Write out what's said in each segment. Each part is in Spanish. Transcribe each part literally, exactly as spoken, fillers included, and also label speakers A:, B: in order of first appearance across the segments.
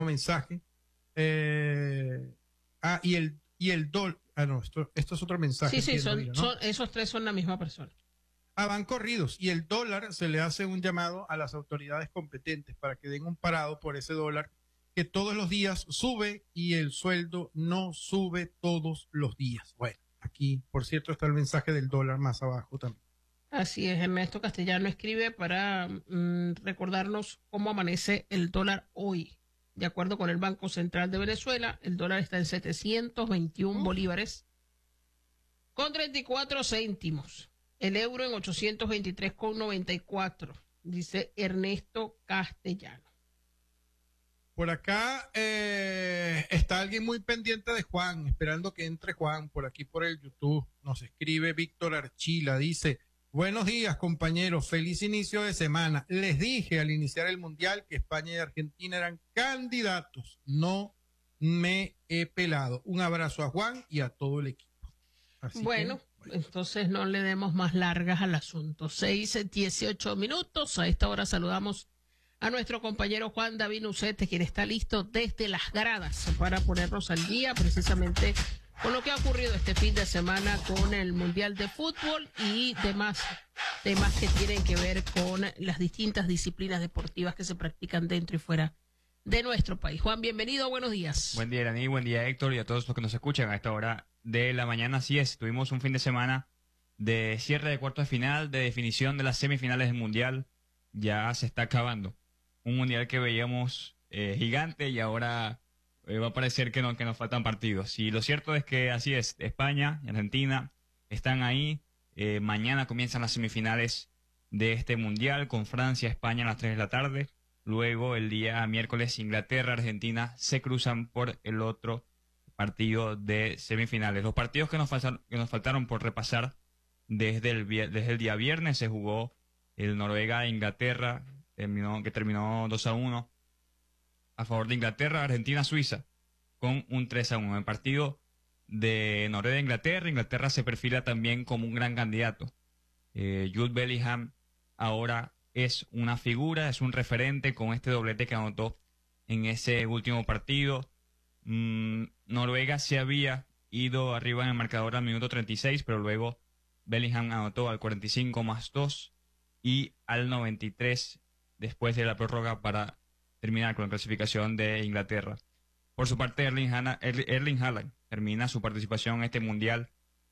A: mensaje. Eh, ah, y el, y el dólar. Ah, no, esto, esto es otro mensaje.
B: Sí, sí,
A: entiendo,
B: son,
A: Mira, ¿no?
B: son, esos tres son la misma persona.
A: Ah, van corridos. Y el dólar se le hace un llamado a las autoridades competentes para que den un parado por ese dólar que todos los días sube y el sueldo no sube todos los días. Bueno, aquí, por cierto, está el mensaje del dólar más abajo también.
B: Así es, Ernesto Castellano escribe para mm, recordarnos cómo amanece el dólar hoy. De acuerdo con el Banco Central de Venezuela, el dólar está en setecientos veintiún
A: Uf.
B: bolívares con treinta y cuatro céntimos. El euro en ochocientos veintitrés con noventa y cuatro, dice Ernesto Castellano.
A: Por acá eh, está alguien muy pendiente de Juan, esperando que entre Juan por aquí por el YouTube. Nos escribe Víctor Archila, dice, buenos días compañeros, feliz inicio de semana. Les dije al iniciar el Mundial que España y Argentina eran candidatos, no me he pelado. Un abrazo a Juan y a todo el equipo. Así
B: Bueno,
A: que, bueno,
B: entonces no le demos más largas al asunto. Seis, dieciocho minutos. A esta hora saludamos a nuestro compañero Juan David Ucete, quien está listo desde las gradas para ponernos al día precisamente con lo que ha ocurrido este fin de semana con el Mundial de Fútbol y demás temas que tienen que ver con las distintas disciplinas deportivas que se practican dentro y fuera de nuestro país. Juan, bienvenido, buenos días.
C: Buen día, Irani, buen día, Héctor, y a todos los que nos escuchan a esta hora de la mañana. Así es, tuvimos un fin de semana de cierre de cuartos de final, de definición de las semifinales del Mundial. Ya se está acabando. Un Mundial que veíamos eh, gigante y ahora eh, va a parecer que, no, que nos faltan partidos. Y lo cierto es que así es, España y Argentina están ahí. Eh, mañana comienzan las semifinales de este Mundial con Francia, España a las tres de la tarde. Luego, el día miércoles, Inglaterra, Argentina se cruzan por el otro partido de semifinales. Los partidos que nos faltaron, que nos faltaron por repasar desde el, desde el día viernes se jugó el Noruega-Inglaterra, terminó, que terminó dos a uno a favor de Inglaterra, Argentina-Suiza, con un tres a uno. El partido de Noruega-Inglaterra, Inglaterra se perfila también como un gran candidato. Eh, Jude Bellingham ahora es una figura, es un referente con este doblete que anotó en ese último partido. Mm, Noruega se había ido arriba en el marcador al minuto treinta y seis, pero luego Bellingham anotó al cuarenta y cinco más dos y al noventa y tres después de la prórroga para terminar con la clasificación de Inglaterra. Por su parte, Erling Haaland, Erling Haaland termina su participación en este mundial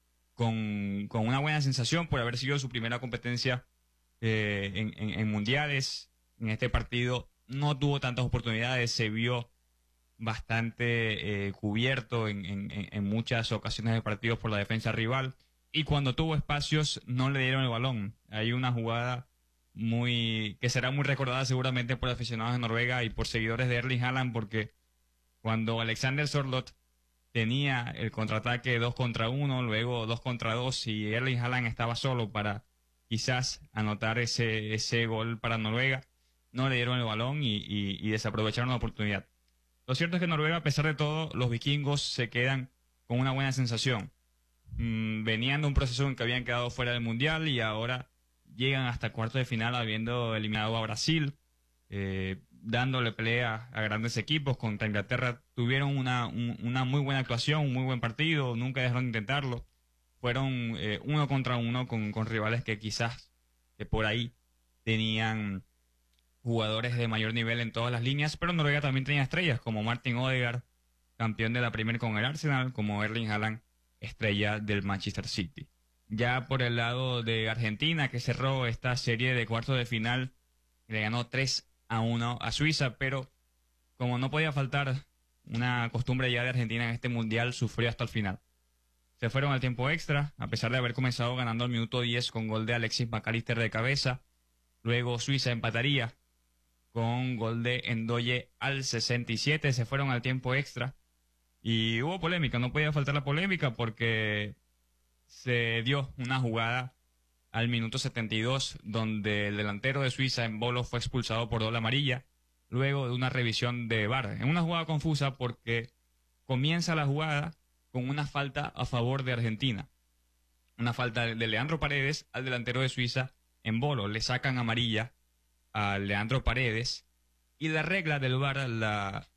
C: con, con una buena sensación por haber sido su primera competencia Eh, en, en, en mundiales. En este partido no tuvo tantas oportunidades, se vio bastante eh, cubierto en, en, en muchas ocasiones de partidos por la defensa rival, y cuando tuvo espacios no le dieron el balón. Hay una jugada muy que será muy recordada seguramente por aficionados de Noruega y por seguidores de Erling Haaland, porque cuando Alexander Sørloth tenía el contraataque dos contra uno, luego dos contra dos, y Erling Haaland estaba solo para quizás anotar ese, ese gol para Noruega, no le dieron el balón y, y, y desaprovecharon la oportunidad. Lo cierto es que Noruega, a pesar de todo, los vikingos se quedan con una buena sensación. Mm, venían de un proceso en que habían quedado fuera del Mundial y ahora llegan hasta cuartos de final habiendo eliminado a Brasil, eh, dándole pelea a grandes equipos. Contra Inglaterra tuvieron una, un, una muy buena actuación, un muy buen partido, nunca dejaron de intentarlo. Fueron eh, uno contra uno con, con rivales que quizás que por ahí tenían jugadores de mayor nivel en todas las líneas, pero Noruega también tenía estrellas como Martin Odegaard, campeón de la Premier con el Arsenal, como Erling Haaland, estrella del Manchester City. Ya por el lado de Argentina, que cerró esta serie de cuartos de final, le ganó tres a uno a Suiza, pero como no podía faltar una costumbre ya de Argentina en este mundial, sufrió hasta el final. Se fueron al tiempo extra, a pesar de haber comenzado ganando al minuto diez con gol de Alexis McAllister de cabeza. Luego Suiza empataría con gol de Endoye al sesenta y siete. Se fueron al tiempo extra y hubo polémica. No podía faltar la polémica porque se dio una jugada al minuto setenta y dos donde el delantero de Suiza, Embolo, fue expulsado por doble amarilla luego de una revisión de V A R. En una jugada confusa porque comienza la jugada con una falta a favor de Argentina. Una falta de Leandro Paredes al delantero de Suiza, Embolo. Le sacan amarilla a Leandro Paredes y la regla del V A R la,